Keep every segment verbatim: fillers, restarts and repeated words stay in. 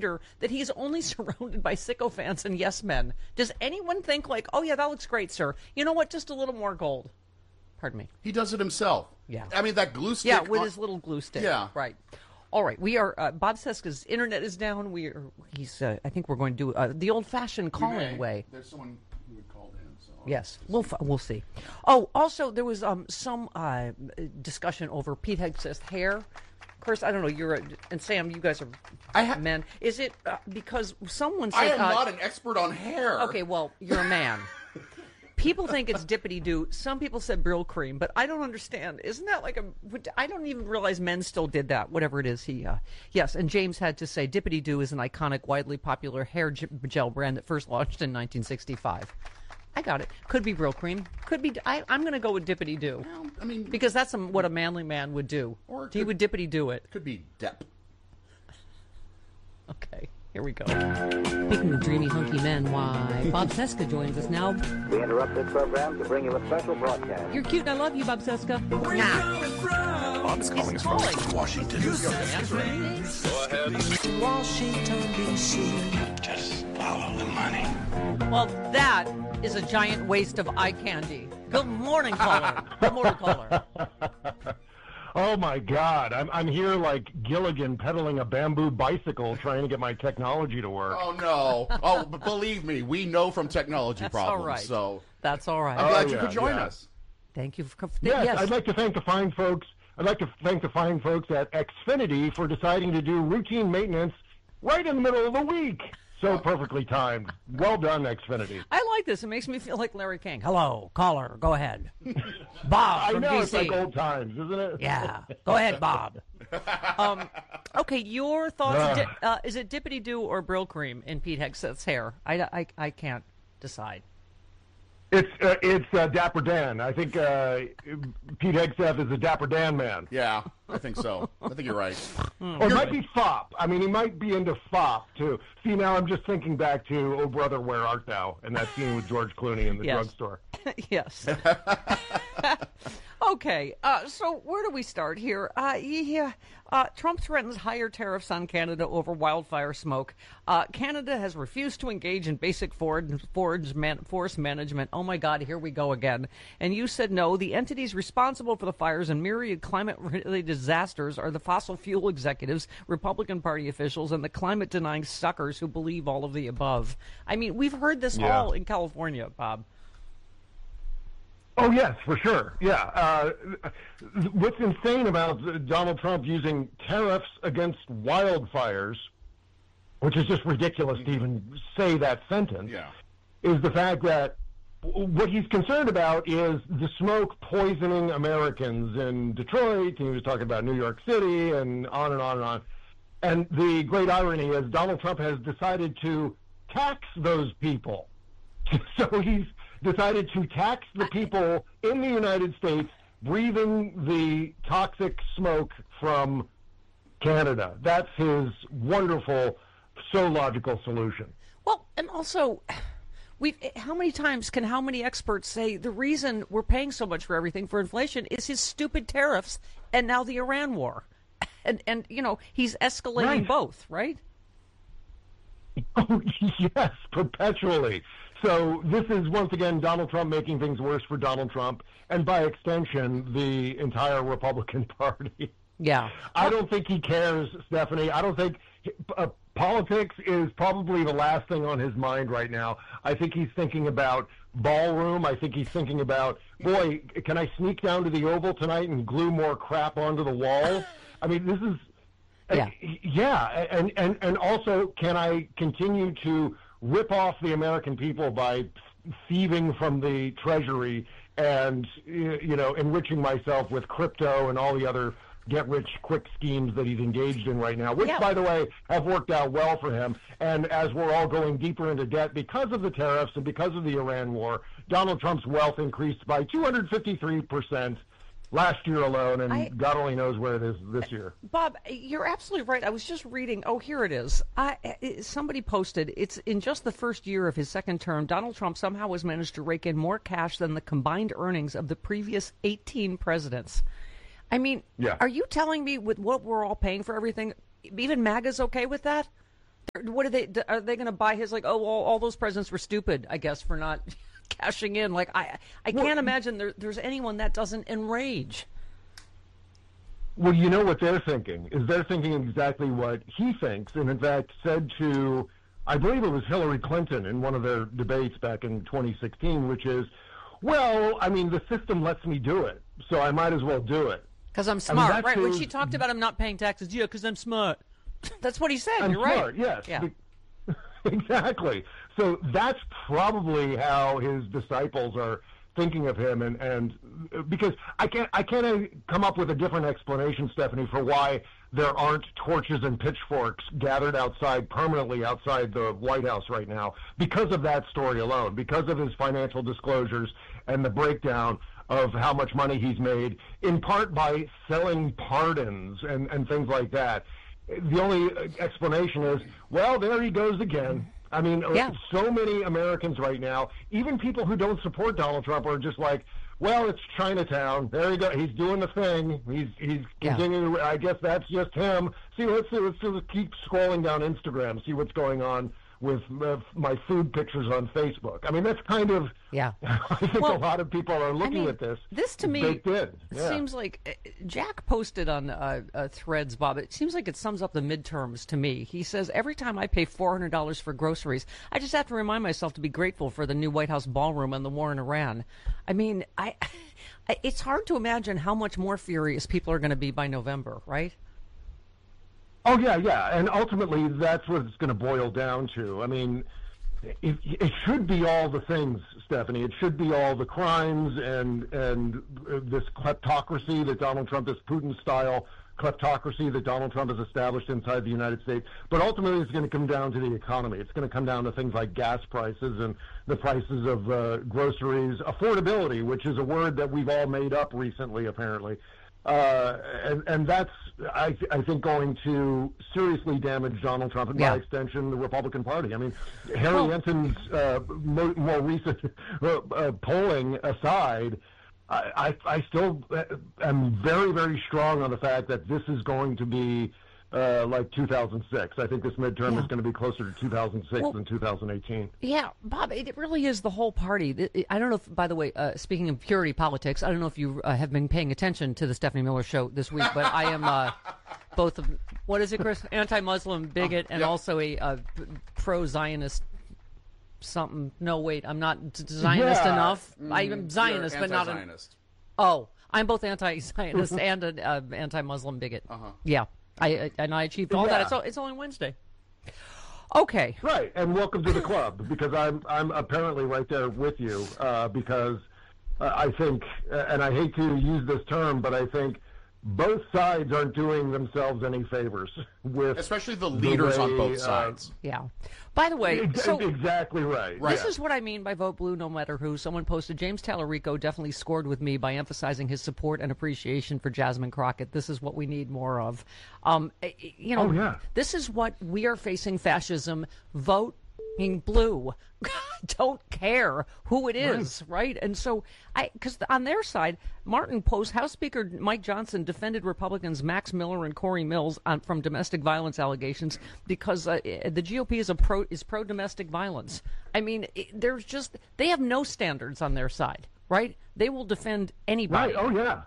that he's only surrounded by sycophants and yes men. Does anyone think like, oh yeah, that looks great, sir. You know what? Just a little more gold. Pardon me. He does it himself. Yeah. I mean, that glue stick. Yeah, with on... his little glue stick. Yeah. Right. All right. We are, uh, Bob Cesca's internet is down. We are, he's, uh, I think we're going to do uh, the old-fashioned call-in way. There's someone who would call in. So yes. We'll, f- we'll see. Oh, also, there was um, some uh, discussion over Pete Hegseth's hair. Of course, I don't know. You're a, and Sam, you guys are I ha- men. Is it uh, because someone said... I am uh, not an expert on hair. Okay, well, you're a man. People think it's dippity-doo. Some people said Brill Cream, but I don't understand. Isn't that like a... I don't even realize men still did that, whatever it is. He, uh, yes, and James had to say dippity-doo is an iconic, widely popular hair gel brand that first launched in nineteen sixty-five. I got it. Could be Brill Cream. Could be... I, I'm going to go with dippity-doo. Well, I mean... Because that's a, what a manly man would do. Or he could, would dippity-doo it. Could be Depp. Okay. Here we go. Speaking of dreamy, hunky men, why, Bob Cesca joins us now. We interrupt this program to bring you a special broadcast. You're cute and I love you, Bob Cesca. Nah. Bob is calling us from Washington. Go ahead. Washington, D C Just follow the money. Well, that is a giant waste of eye candy. Good morning, caller. Good morning, caller. Oh, my God. I'm I'm here like Gilligan pedaling a bamboo bicycle trying to get my technology to work. Oh, no. Oh, but believe me, we know from technology That's problems. all right. So That's all right. I'm glad Oh, you yeah, could join yeah. us. Thank you for... Yes, yes. I'd like to thank the fine folks. I'd like to thank the fine folks at Xfinity for deciding to do routine maintenance right in the middle of the week. So perfectly timed. Well done, Xfinity. I like this. It makes me feel like Larry King. Hello, caller. Go ahead. Bob I from know, D C. it's like old times, isn't it? Yeah. Go ahead, Bob. Um, okay, your thoughts. Uh. Di- uh, is it dippity-doo or Brill Cream in Pete Hegseth's hair? I, I, I can't decide. It's uh, it's uh, Dapper Dan. I think uh, Pete Hegseth is a Dapper Dan man. Yeah, I think so. I think you're right. Or it might be Fop. I mean, he might be into Fop, too. See, now I'm just thinking back to Oh Brother, Where Art Thou? And that scene with George Clooney in the Yes. drugstore. Yes. Okay, uh, so where do we start here? Uh, yeah, uh, Trump threatens higher tariffs on Canada over wildfire smoke. Uh, Canada has refused to engage in basic forage, forage man, forest management. Oh my God, here we go again. And you said no. The entities responsible for the fires and myriad climate-related disasters are the fossil fuel executives, Republican Party officials, and the climate-denying suckers who believe all of the above. I mean, we've heard this Yeah. all in California, Bob. Oh, yes, for sure. Yeah. Uh, what's insane about Donald Trump using tariffs against wildfires, which is just ridiculous to even say that sentence, Yeah. is the fact that what he's concerned about is the smoke poisoning Americans in Detroit, and he was talking about New York City, and on and on and on. And the great irony is Donald Trump has decided to tax those people. So he's decided to tax the people in the United States breathing the toxic smoke from Canada. That's his wonderful, so logical solution. Well, and also, we how many times can how many experts say the reason we're paying so much for everything for inflation is his stupid tariffs and now the Iran war, and and you know he's escalating Right. both, right? Oh, yes, perpetually. So this is, once again, Donald Trump making things worse for Donald Trump, and by extension, the entire Republican Party. Yeah. I don't think he cares, Stephanie. I don't think uh, politics is probably the last thing on his mind right now. I think he's thinking about ballroom. I think he's thinking about, boy, can I sneak down to the Oval tonight and glue more crap onto the wall? I mean, this is... Yeah. Uh, yeah, and, and, and also, can I continue to rip off the American people by thieving from the Treasury and, you know, enriching myself with crypto and all the other get-rich-quick schemes that he's engaged in right now, which, Yeah. by the way, have worked out well for him. And as we're all going deeper into debt because of the tariffs and because of the Iran war, Donald Trump's wealth increased by two hundred fifty-three percent last year alone, and I- God only knows where it is this year. Bob, you're absolutely right. I was just reading. Oh, here it is. I, I- somebody posted. It's in just the first year of his second term, Donald Trump somehow has managed to rake in more cash than the combined earnings of the previous eighteen presidents. I mean, Yeah. are you telling me with what we're all paying for everything, even MAGA's okay with that? What are they? Are they going to buy his? Like, oh, all, all those presidents were stupid, I guess, for not cashing in. Like, I, I can't imagine there, there's anyone that doesn't enrage. Well, you know what they're thinking is they're thinking exactly what he thinks, and in fact said to, I believe it was Hillary Clinton in one of their debates back in twenty sixteen, which is, well, I mean, the system lets me do it, so I might as well do it. Because I'm smart, I mean, right? who, When she talked about him not paying taxes, yeah, because I'm smart. That's what he said. I'm You're smart, right. yes. Yeah. Exactly. So that's probably how his disciples are thinking of him, and, and because I can't I can't come up with a different explanation, Stephanie, for why there aren't torches and pitchforks gathered outside permanently outside the White House right now because of that story alone, because of his financial disclosures and the breakdown of how much money he's made, in part by selling pardons and, and things like that. The only explanation is, well, there he goes again. I mean, yeah. so many Americans right now, even people who don't support Donald Trump, are just like, well, it's Chinatown. There you go. He's doing the thing. He's he's Yeah. continuing. I guess that's just him. See, let's see, let's just keep scrolling down Instagram, see what's going on with uh, my food pictures on Facebook. I mean, that's kind of, Yeah. I think Well, a lot of people are looking I mean, at this. This to me baked in. Yeah. seems like uh, Jack posted on uh, uh, Threads, Bob. It seems like it sums up the midterms to me. He says every time I pay four hundred dollars for groceries, I just have to remind myself to be grateful for the new White House ballroom and the war in Iran. I mean, I, I it's hard to imagine how much more furious people are going to be by November, right? Oh, yeah, yeah. And ultimately, that's what it's going to boil down to. I mean, it, it should be all the things, Stephanie. It should be all the crimes and and this kleptocracy that Donald Trump is, Putin-style kleptocracy that Donald Trump has established inside the United States. But ultimately, it's going to come down to the economy. It's going to come down to things like gas prices and the prices of uh, groceries, affordability, which is a word that we've all made up recently, apparently. Uh, and, and that's, I, I think, going to seriously damage Donald Trump and, Yeah. by extension, the Republican Party. I mean, Harry Well- Ensign's uh, more, more recent uh, uh, polling aside, I, I, I still am very, very strong on the fact that this is going to be uh, like two thousand six. I think this midterm Yeah. is going to be closer to two thousand six Well- than two thousand eighteen. Yeah, Bob, it really is the whole party. It- it- I don't know if, by the way, uh, speaking of purity politics, I don't know if you uh, have been paying attention to the Stephanie Miller Show this week, but I am uh, both, of, what is it, Chris? Anti-Muslim bigot and yeah. also a uh, p- pro-Zionist something. No, wait, I'm not z- Zionist Yeah. enough. I am Zionist, You're but not an... anti-Zionist. Oh, I'm both anti-Zionist and an uh, anti-Muslim bigot. Uh-huh. Yeah, I, I and I achieved all that. Yeah. It's, o- it's only Wednesday. Okay. Right, and welcome to the club, because I'm I'm apparently right there with you, uh, because uh, I think, uh, and I hate to use this term, but I think both sides aren't doing themselves any favors with Especially the leaders on way, both uh, sides. Yeah. By the way, ex- so exactly right. Right. this is what I mean by vote blue no matter who. Someone posted, James Tallarico definitely scored with me by emphasizing his support and appreciation for Jasmine Crockett. This is what we need more of. Um, eh, eh, you know, Oh, yeah. this is what we are facing fascism. Vote blue. Don't care who it is, right? And so, I because on their side, Martin Post, House Speaker Mike Johnson defended Republicans Max Miller and Corey Mills on, from domestic violence allegations because uh, the G O P is a pro is pro domestic violence. I mean, it, there's just they have no standards on their side, right? They will defend anybody. Right. Oh yeah.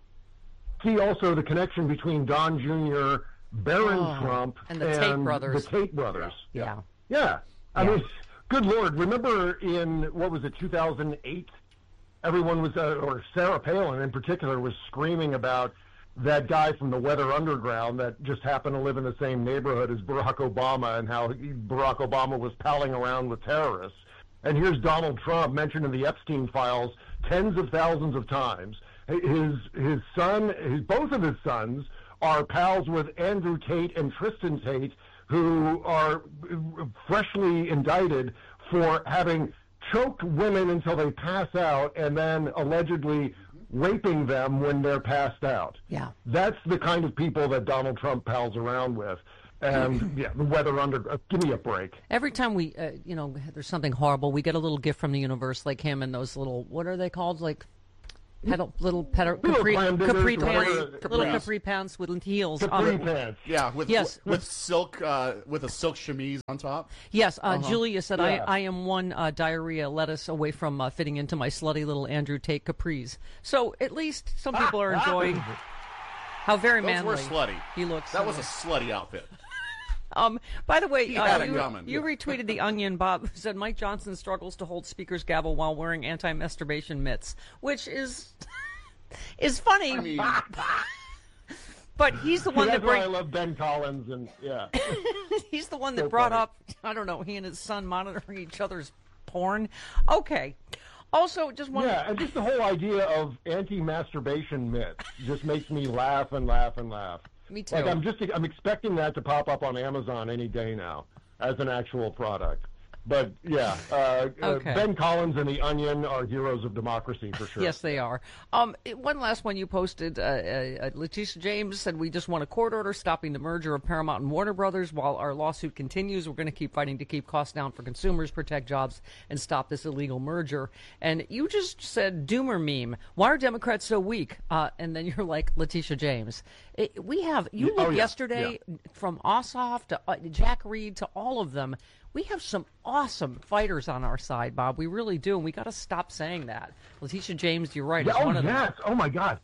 See also the connection between Don Junior, Barron Oh, Trump, and the Tate brothers. The Tate brothers. Yeah. Yeah. I Yeah. mean, good Lord. Remember in, what was it, two thousand eight? Everyone was, uh, or Sarah Palin in particular, was screaming about that guy from the Weather Underground that just happened to live in the same neighborhood as Barack Obama, and how he, Barack Obama was palling around with terrorists. And here's Donald Trump mentioned in the Epstein files tens of thousands of times. His his son, his both of his sons are pals with Andrew Tate and Tristan Tate, who are freshly indicted for having choked women until they pass out and then allegedly raping them when they're passed out. Yeah. That's the kind of people that Donald Trump pals around with. And, yeah, the weather under... Uh, give me a break. Every time we, uh, you know, there's something horrible, we get a little gift from the universe like him and those little, what are they called? Like, pedal, little pedal, Little capri, clam diggers, capri whatever, pants, capri little pants. capri pants with heels. Capri Um, pants. Yeah, with Yes. with, with silk, uh, with a silk chemise on top. Yes, uh, Julia said, Yeah. I, I am one uh, diarrhea lettuce away from uh, fitting into my slutty little Andrew Tate capris. So at least some people are enjoying how very Those manly were slutty. he looks. That was a slutty outfit. Um, by the way, had uh, it you, coming. you retweeted the Onion, Bob, who said Mike Johnson struggles to hold Speaker's gavel while wearing anti-masturbation mitts, which is is funny. I mean, but he's the one That's that why I bring, love Ben Collins, and yeah. he's the one that So brought funny. up, I don't know, he and his son monitoring each other's porn. Okay. Also, just one. Yeah, and just the whole idea of anti-masturbation myth just makes me laugh and laugh and laugh. Me too. Like I'm just I'm expecting that to pop up on Amazon any day now as an actual product. But yeah, uh, Okay. uh, Ben Collins and the Onion are heroes of democracy for sure. Yes, they are. Um, it- one last one you posted. Uh, uh, Letitia James said, we just want a court order stopping the merger of Paramount and Warner Brothers. While our lawsuit continues, we're going to keep fighting to keep costs down for consumers, protect jobs, and stop this illegal merger. And you just said, doomer meme. Why are Democrats so weak? Uh, and then you're like, Letitia James. It, we have, you Oh, look yeah, yesterday, from Ossoff to uh, Jack Reed to all of them. We have some awesome fighters on our side, Bob. We really do, and we got to stop saying that. Letitia James, you're right. Yeah, is oh one of them. yes! Oh my God!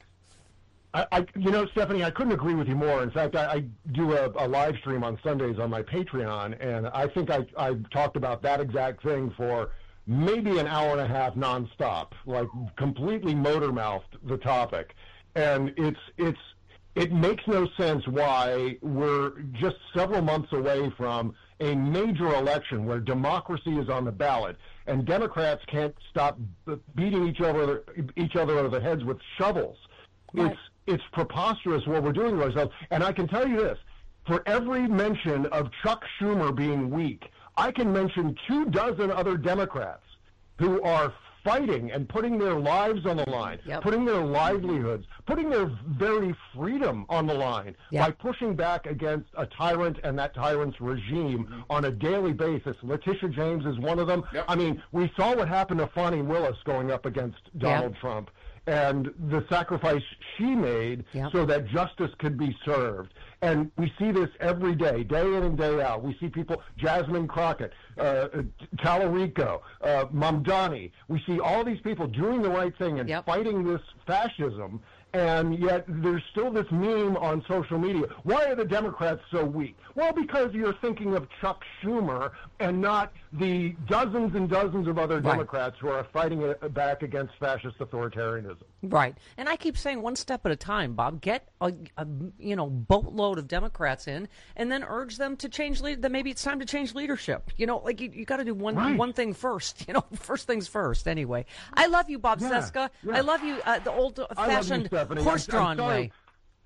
I, I, you know, Stephanie, I couldn't agree with you more. In fact, I, I do a, a live stream on Sundays on my Patreon, and I think I, I talked about that exact thing for maybe an hour and a half nonstop, like completely motor mouthed the topic, and it's it's it makes no sense why we're just several months away from a major election where democracy is on the ballot and Democrats can't stop b- beating each other each other over the heads with shovels. Right. It's it's preposterous what we're doing to ourselves. And I can tell you this: for every mention of Chuck Schumer being weak, I can mention two dozen other Democrats who are fighting and putting their lives on the line, Yep. putting their livelihoods, putting their very freedom on the line Yep. by pushing back against a tyrant and that tyrant's regime on a daily basis. Letitia James is one of them. Yep. I mean, we saw what happened to Fani Willis going up against Donald Yep. Trump and the sacrifice she made Yep. so that justice could be served. And we see this every day, day in and day out. We see people, Jasmine Crockett, uh, Talarico, uh, Mamdani. We see all these people doing the right thing and Yep. fighting this fascism, and yet there's still this meme on social media. Why are the Democrats so weak? Well, because you're thinking of Chuck Schumer and not the dozens and dozens of other Right. Democrats who are fighting it back against fascist authoritarianism. Right. And I keep saying one step at a time, Bob. Get a, a you know boatload of Democrats in, and then urge them to change. Le- that maybe it's time to change leadership. You know, like you, you got to do one Right. one thing first. You know, first things first. Anyway, I love you, Bob Yeah, Seska. yeah. I love you, uh, the I love you, old-fashioned Stephanie. I'm- horse-drawn I'm sorry. way.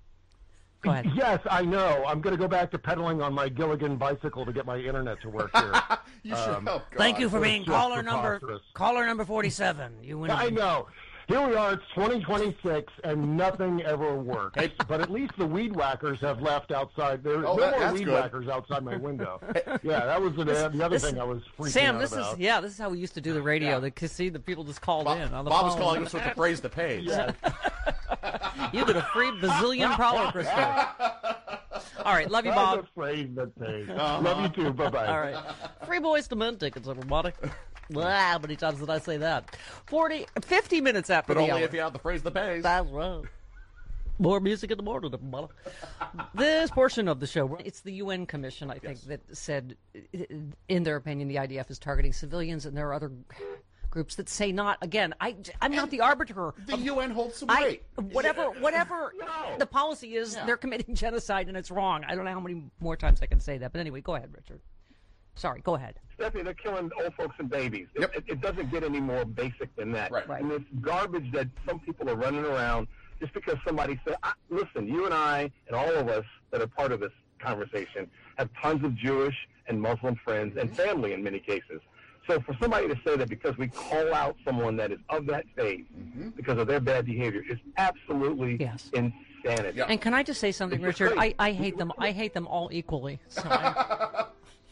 Go ahead. Yes, I know. I'm going to go back to pedaling on my Gilligan bicycle to get my internet to work here. you should. Um, oh, Thank God. you for being just caller number preposterous. caller number forty-seven. You win. I know. Here we are, it's twenty twenty-six, and nothing ever works. But at least the weed whackers have left outside. There's Oh, no that- more that's weed good. whackers outside my window. Yeah, that was the, the other This- thing I was freaking Sam, out this about. is yeah, this is how we used to do the radio. Yeah. The to see the people just called Bob, in on the Bob phone. was calling us with the phrase the pays. Yes. You get a free bazillion Paulo Crystal. All right, love you, Bob. That's a phrase that pays. Love you too. Bye-bye. All right. Free boys to men tickets, everybody. Wow, how many times did I say that? forty, fifty minutes after But the only hour. if you have the phrase the pays. That's right. More music in the morning, everybody. This portion of the show, it's the U N Commission, I think, that said, in their opinion, the I D F is targeting civilians, and there are other groups that say not. Again, I, I'm not the arbiter. The of- U N holds some I, weight. whatever whatever No. the policy is, Yeah. they're committing genocide, and it's wrong. I don't know how many more times I can say that. But anyway, go ahead, Richard. Sorry, go ahead. Stephanie, they're killing old folks and babies. It- Yep. It, it doesn't get any more basic than that. Right. Right. And it's garbage that some people are running around just because somebody said, I, listen, you and I and all of us that are part of this conversation have tons of Jewish and Muslim friends and family in many cases. So for somebody to say that because we call out someone that is of that faith because of their bad behavior is absolutely Yes. insanity. Yeah. And can I just say something, It's Richard? I, crazy. I hate them. I hate them all equally. So I,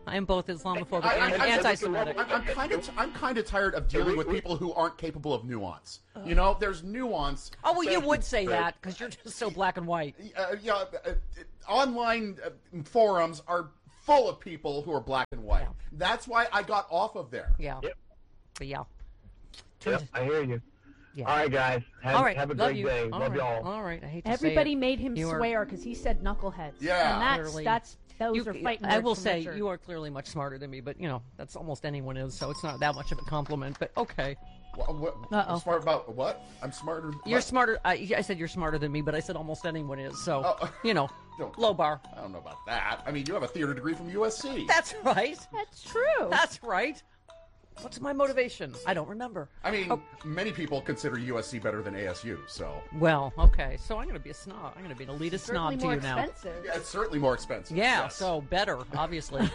I am both Islamophobic I- I- and I- anti-Semitic. I'm, I'm kind of I'm kind of tired of dealing with people who aren't capable of nuance. You know, there's nuance. Oh, well, you would say that because you're just so black and white. Uh, yeah, uh, uh, online uh, forums are full of people who are black and white. Yeah. That's why I got off of there. Yeah. Yep. But yeah. Yep, I hear you. Yeah. All right, guys. Have, All right. have a Love great you. day. All Love right. y'all. All right. I hate to Everybody say it. made him You are- swear because he said knuckleheads. Yeah. And that's, Clearly. that's, those You- are fighting I words will from say Richard. you are clearly much smarter than me, but you know that's almost anyone is, so it's not that much of a compliment. But okay, What, what, Uh-oh. I'm smart about what? I'm smarter. you're what? smarter. I, I said you're smarter than me, but I said almost anyone is. So Oh. you know, Don't- low bar. I don't know about that. I mean, you have a theater degree from U S C. That's right. That's true. That's right. What's my motivation? I don't remember. I mean, Oh. many people consider U S C better than A S U, so Well, okay. So I'm going to be a snob. I'm going to be an elitist certainly snob to more you now. expensive. yeah, it's certainly more expensive. Yeah, yes. so better, obviously.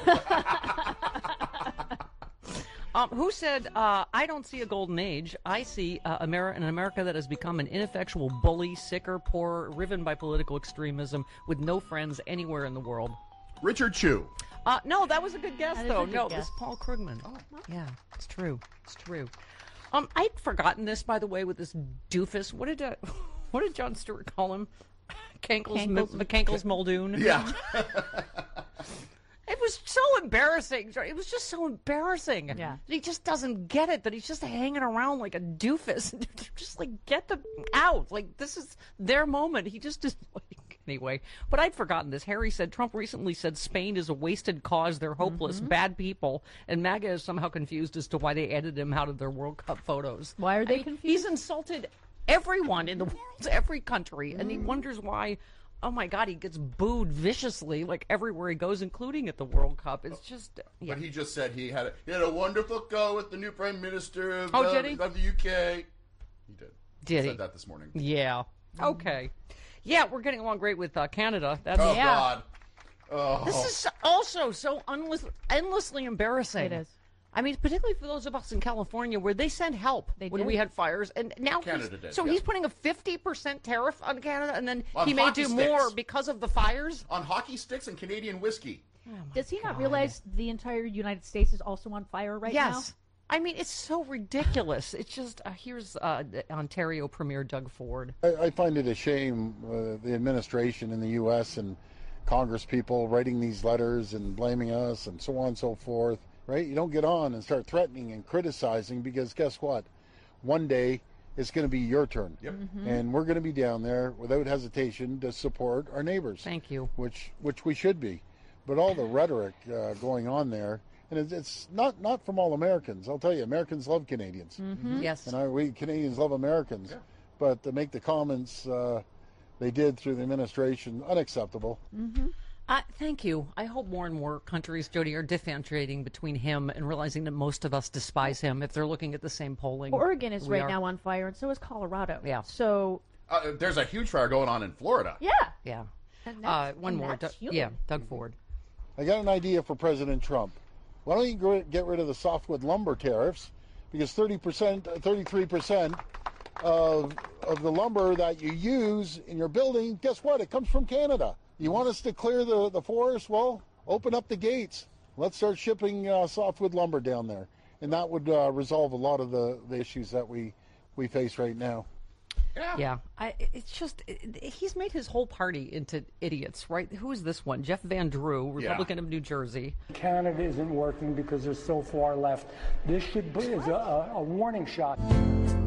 um, who said, uh, I don't see a golden age. I see uh, Ameri- an America that has become an ineffectual bully, sicker, poor, riven by political extremism, with no friends anywhere in the world. Richard Chu. Uh, no, that was a good guess, That is though. a good No, guess. this is Paul Krugman. Oh, yeah, it's trtrue. It's true. Um, I'd forgotten this, by the way, with this doofus. What did uh, what did Jon Stewart call him? Cankles, Cankles. McCankles Muldoon. Yeah. It was so embarrassing. It was just so embarrassing. Yeah. He just doesn't get it, that he's just hanging around like a doofus. Just like, get them out. Like, this is their moment. He just is like, anyway. But I'd forgotten this. Harry said, Trump recently said Spain is a wasted cause. They're hopeless, Mm-hmm. bad people. And MAGA is somehow confused as to why they edited him out of their World Cup photos. Why are I they mean, confused? He's insulted everyone in the world, every country. And he Mm. wonders why. Oh my God, he gets booed viciously, like everywhere he goes, including at the World Cup. It's just, yeah. But he just said he had a, he had a wonderful go with the new Prime Minister of, Oh, uh, did he? of the U K. He did. Did he? he? Said that this morning. Yeah. Okay. Yeah, we're getting along great with uh, Canada. That's Oh, Yeah. God. Oh. This is also so endless, endlessly embarrassing. It is. I mean, particularly for those of us in California where they sent help They when did. we had fires, and now he's, Canada did, so yeah. he's putting a fifty percent tariff on Canada, and then On he may hockey do sticks. more because of the fires. On hockey sticks and Canadian whiskey. Does he not realize the entire United States is also on fire right now? Yes. I mean, it's so ridiculous. It's just, uh, here's uh, Ontario Premier Doug Ford. I, I find it a shame uh, the administration in the U S and Congress people writing these letters and blaming us and so on and so forth, right? You don't get on and start threatening and criticizing because guess what? One day it's going to be your turn. Yep. And we're going to be down there without hesitation to support our neighbors. Thank you. Which, which we should be. But all the rhetoric uh, going on there, and it's, it's not, not from all Americans. I'll tell you, Americans love Canadians. Yes. And I, we Canadians love Americans, but to make the comments uh, they did through the administration unacceptable. Uh, thank you. I hope more and more countries, Jody, are differentiating between him and realizing that most of us despise him if they're looking at the same polling. Oregon is we right are. now on fire, and so is Colorado. Yeah. So, Uh, there's a huge fire going on in Florida. yeah. Yeah. And Uh, that's- one and more. that's Doug- human. yeah, Doug Ford. I got an idea for President Trump. Why don't you gr- get rid of the softwood lumber tariffs? Because thirty percent, thirty-three percent of of the lumber that you use in your building, guess what? It comes from Canada. You want us to clear the, the forest? Well, open up the gates. Let's start shipping uh, softwood lumber down there. And that would uh, resolve a lot of the, the issues that we, we face right now. Yeah. Yeah, I, it's just it, he's made his whole party into idiots, right? Who is this one? Jeff Van Drew, Republican of New Jersey. Canada isn't working because there's so far left. This should be is a, a warning shot.